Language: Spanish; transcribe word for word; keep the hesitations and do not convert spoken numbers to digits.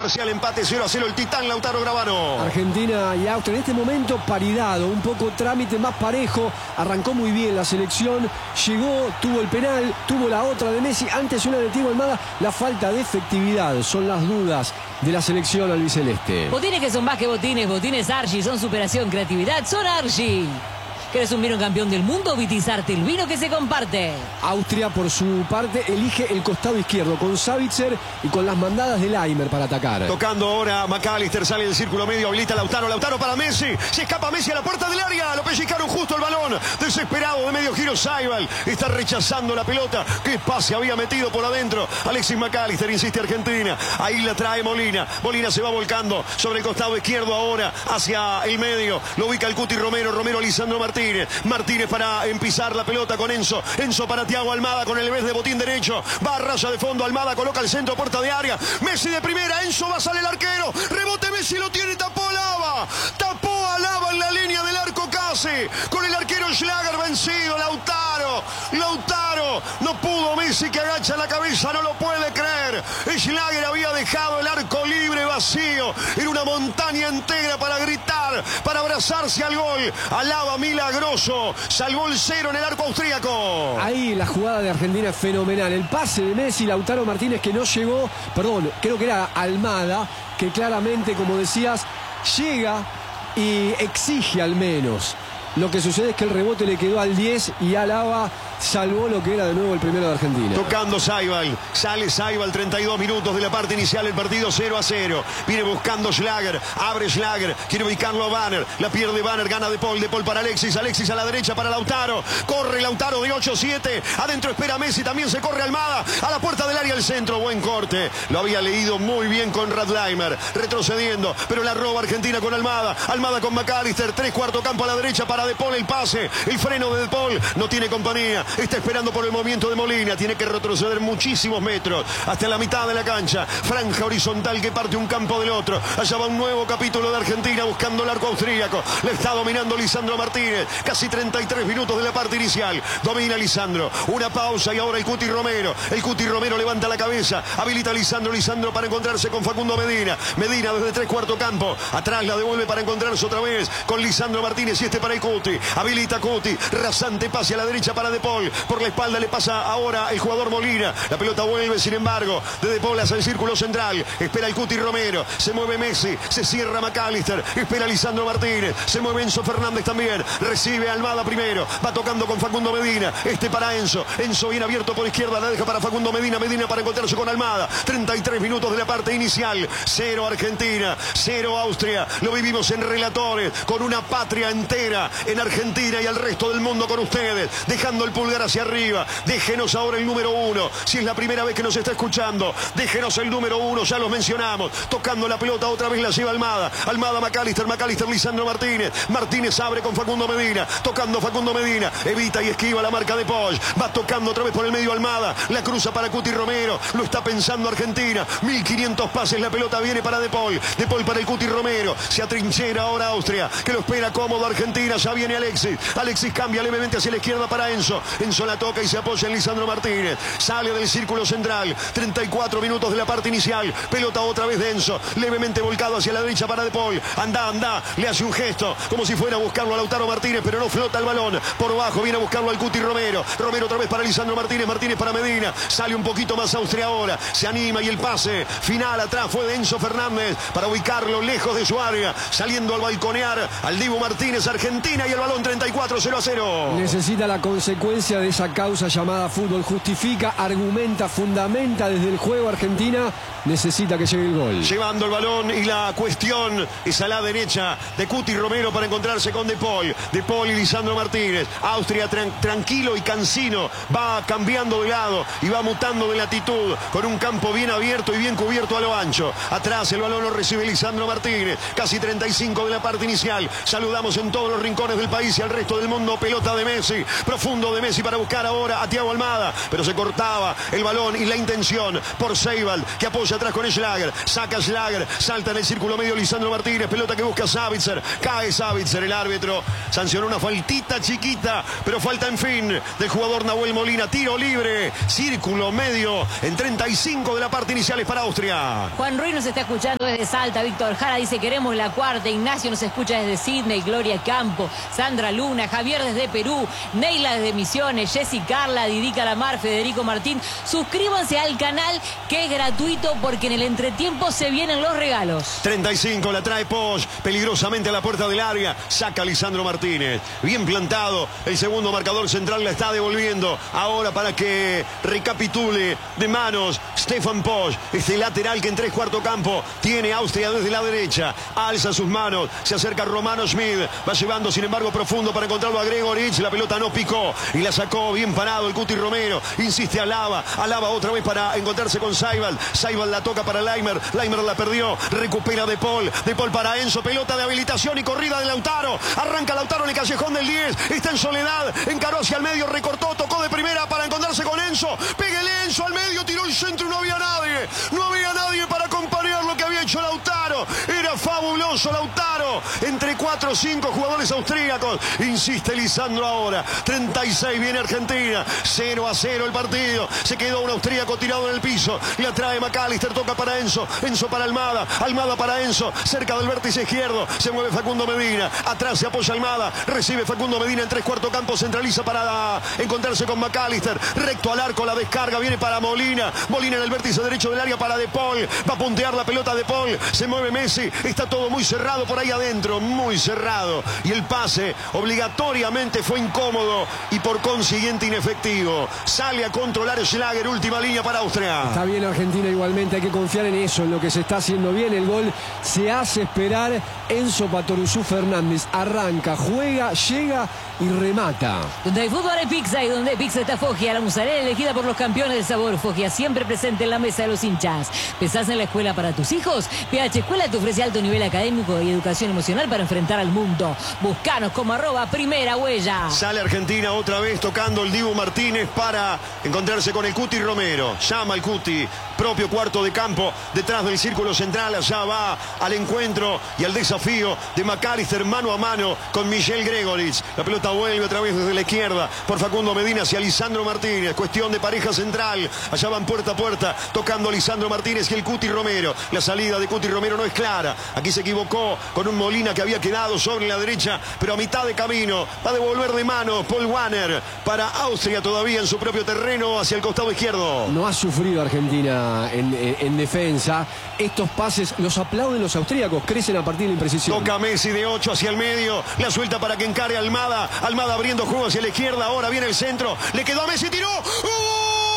parcial, empate cero a cero, el titán Lautaro Gravano. Argentina y Austria en este momento paridad, un poco trámite más parejo. Arrancó muy bien la selección, llegó, tuvo el penal, tuvo la otra de Messi, antes una de Thiago Almada. La falta de efectividad son las dudas de la selección albiceleste. Botines que son más que botines, botines Archie, son superación, creatividad, son Archie. ¿Querés un vino campeón del mundo? Vitizarte, el vino que se comparte. Austria, por su parte, elige el costado izquierdo con Savitzer y con las mandadas de Laimer para atacar. Tocando ahora McAllister, sale del círculo medio, habilita Lautaro, Lautaro para Messi. Se escapa Messi a la puerta del área, lo pellizcaron justo el balón. Desesperado de medio giro, Saibal está rechazando la pelota. Qué pase había metido por adentro Alexis McAllister, insiste Argentina. Ahí la trae Molina. Molina se va volcando sobre el costado izquierdo ahora hacia el medio. Lo ubica el Cuti Romero, Romero Lisandro Martínez. Martínez para empisar la pelota con Enzo. Enzo para Thiago Almada con el vez de botín derecho. Va a raya de fondo. Almada coloca el centro, puerta de área. Messi de primera. Enzo va a salir el arquero. Rebote Messi, lo tiene. Tapó a Alaba. Tapó a Alaba en la línea del arco casi. Con el arquero Schlager vencido. Lautaro. Lautaro. No pudo Messi, que agacha la cabeza. No lo puede creer. Schlager había dejado el arco libre vacío. Era una montaña entera para gritar, para abrazarse al gol. Alaba milagroso, salvó el cero en el arco austríaco. Ahí la jugada de Argentina es fenomenal. El pase de Messi, Lautaro Martínez que no llegó, perdón, creo que era Almada, que claramente, como decías, llega y exige al menos. Lo que sucede es que el rebote le quedó al diez y Alaba salvó lo que era de nuevo el primero de Argentina. Tocando Saibal, sale Saibal, treinta y dos minutos de la parte inicial, el partido cero a cero. Viene buscando Schlager, abre Schlager, quiere ubicarlo a Banner, la pierde Banner, gana De Paul, De Paul para Alexis, Alexis a la derecha para Lautaro, corre Lautaro de ocho siete, adentro espera Messi, también se corre Almada, a la puerta del área el centro, buen corte, lo había leído muy bien con Radleimer, retrocediendo, pero la roba Argentina con Almada, Almada con McAllister, tres cuarto campo a la derecha para De Paul, el pase, el freno de De Paul, no tiene compañía. Está esperando por el movimiento de Molina. Tiene que retroceder muchísimos metros hasta la mitad de la cancha. Franja horizontal que parte un campo del otro. Allá va un nuevo capítulo de Argentina buscando el arco austríaco. Le está dominando Lisandro Martínez. Casi treinta y tres minutos de la parte inicial. Domina Lisandro. Una pausa y ahora el Cuti Romero. El Cuti Romero levanta la cabeza. Habilita a Lisandro. Lisandro para encontrarse con Facundo Medina. Medina desde tres cuarto campo. Atrás la devuelve para encontrarse otra vez con Lisandro Martínez y este para el Cuti. Habilita Cuti. Rasante pase a la derecha para De Paul. Por la espalda le pasa ahora el jugador Molina. La pelota vuelve, sin embargo, de De Paul hacia el círculo central. Espera el Cuti Romero. Se mueve Messi. Se cierra McAllister. Espera Lisandro Martínez. Se mueve Enzo Fernández también. Recibe Almada primero. Va tocando con Facundo Medina. Este para Enzo. Enzo bien abierto por izquierda. La deja para Facundo Medina. Medina para encontrarse con Almada. treinta y tres minutos de la parte inicial. Cero Argentina. Cero Austria. Lo vivimos en Relatores. Con una patria entera en Argentina y al resto del mundo con ustedes. Dejando el pulgar hacia arriba, déjenos ahora el número uno, si es la primera vez que nos está escuchando, déjenos el número uno, ya los mencionamos, tocando la pelota otra vez la lleva Almada, Almada McAllister, McAllister Lisandro Martínez, Martínez abre con Facundo Medina, tocando Facundo Medina, evita y esquiva la marca de Poch, va tocando otra vez por el medio Almada, la cruza para Cuti Romero, lo está pensando Argentina, mil quinientos pases, la pelota viene para De Paul, De Paul para el Cuti Romero, se atrinchera ahora Austria, que lo espera cómodo Argentina, ya viene Alexis, Alexis cambia levemente hacia la izquierda para Enzo, Enzo la toca y se apoya en Lisandro Martínez. Sale del círculo central. treinta y cuatro minutos de la parte inicial. Pelota otra vez de Enzo. Levemente volcado hacia la derecha para De Paul. Anda, anda. Le hace un gesto como si fuera a buscarlo a Lautaro Martínez, pero no flota el balón. Por bajo viene a buscarlo al Cuti Romero. Romero otra vez para Lisandro Martínez. Martínez para Medina. Sale un poquito más Austria ahora. Se anima y el pase final atrás fue de Enzo Fernández para ubicarlo lejos de su área. Saliendo al balconear al Dibu Martínez, Argentina, y el balón treinta y cuatro cero a cero. Necesita la consecuencia de esa causa llamada fútbol, justifica, argumenta, fundamenta desde el juego. Argentina necesita que llegue el gol. Llevando el balón y la cuestión es a la derecha de Cuti Romero para encontrarse con De Paul. De Paul y Lisandro Martínez. Austria tran tranquilo y cansino. Va cambiando de lado y va mutando de latitud con un campo bien abierto y bien cubierto a lo ancho. Atrás el balón lo recibe Lisandro Martínez. Casi treinta y cinco de la parte inicial. Saludamos en todos los rincones millones del país y al resto del mundo. Pelota de Messi, profundo de Messi para buscar ahora a Thiago Almada, pero se cortaba el balón y la intención por Seibald, que apoya atrás con Schlager, saca Schlager, salta en el círculo medio Lisandro Martínez, pelota que busca Savitzer, cae Savitzer, el árbitro sancionó una faltita chiquita, pero falta en fin del jugador Nahuel Molina, tiro libre, círculo medio en treinta y cinco de la parte inicial es para Austria. Juan Ruiz nos está escuchando desde Salta, Víctor Jara dice queremos la cuarta, Ignacio nos escucha desde Sydney, Gloria Campo, Sandra Luna, Javier desde Perú, Neila desde Misiones, Jessy Carla, Didi Calamar, Federico Martín. Suscríbanse al canal que es gratuito porque en el entretiempo se vienen los regalos. treinta y cinco la trae Posch, peligrosamente a la puerta del área, saca Lisandro Martínez, bien plantado, el segundo marcador central la está devolviendo, ahora para que recapitule de manos Stefan Posch, este lateral que en tres cuarto campo tiene Austria desde la derecha, alza sus manos, se acerca Romano Schmid, va llevando sin embargo profundo para encontrarlo a Gregoric, la pelota no picó y la sacó bien parado el Cuti Romero, insiste Alaba, Alaba otra vez para encontrarse con Seibald, Seibald la toca para Leimer, Leimer la perdió, recupera De Paul, De Paul para Enzo, pelota de habilitación y corrida de Lautaro, arranca Lautaro en el callejón del diez, está en soledad, encaró hacia el medio, recortó, tocó de primera para encontrarse con Enzo, pégale Enzo al medio, tiró el centro y no había nadie, no había nadie para acompañar lo que había hecho Lautaro, era fabuloso Lautaro, entre cuatro o cinco jugadores austríacos, insiste Lisandro ahora, treinta y seis viene Argentina, cero a cero el partido, se quedó un austríaco tirado en el piso, la trae McAllister, toca para Enzo, Enzo para Almada, Almada para Enzo, cerca del vértice izquierdo, se mueve Facundo Medina, atrás se apoya Almada, recibe Facundo Medina en tres cuarto campo, centraliza para encontrarse con McAllister, recto al arco, la descarga, viene para Molina, Molina en el vértice derecho del área para De Paul, va a puntear la pelota De Paul, se mueve Messi, está todo muy cerrado por ahí adentro, muy cerrado, y el pase obligatoriamente fue incómodo y por consiguiente inefectivo, sale a controlar Schlager, última línea para Austria. Está bien Argentina igualmente, hay que confiar en eso, en lo que se está haciendo bien, el gol se hace esperar, Enzo Patoruzú Fernández arranca, juega, llega y remata. Donde hay fútbol hay pizza y donde hay pizza está Foggia, la mozzarella elegida por los campeones del sabor. Foggia siempre presente en la mesa de los hinchas. ¿Pensás en la escuela para tus hijos? P H Escuela te ofrece alto nivel académico y educación emocional para enfrentar al mundo. Buscanos como arroba primera huella. Sale Argentina otra vez tocando el Dibu Martínez para encontrarse con el Cuti Romero. Llama al Cuti, propio cuarto de campo, detrás del círculo central. Allá va al encuentro y al desafío de McAllister mano a mano con Michel Gregoric. La pelota vuelve otra vez desde la izquierda por Facundo Medina hacia Lisandro Martínez. Cuestión de pareja central. Allá van puerta a puerta tocando Lisandro Martínez y el Cuti Romero. La salida de Cuti Romero no es clara. Aquí se equivocó con un Molina que había quedado sobre la derecha, pero a mitad de camino va a devolver de mano Paul Wanner para Austria todavía en su propio terreno hacia el costado izquierdo. No ha sufrido Argentina en, en, en defensa. Estos pases los aplauden los austríacos, crecen a partir de la imprecisión. Toca Messi de ocho hacia el medio, la suelta para que encare Almada. Almada abriendo juego hacia la izquierda, ahora viene el centro, le quedó a Messi, tiró. ¡Uh!